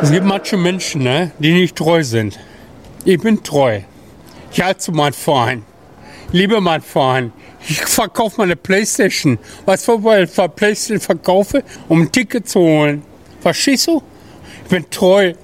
Es gibt manche Menschen, ne, die nicht treu sind. Ich bin treu. Ich halte zu meinem Verein. Liebe meinen Verein. Ich verkaufe meine Playstation. Weißt du, weil ich Playstation verkaufe, um ein Ticket zu holen? Verstehst du? Ich bin treu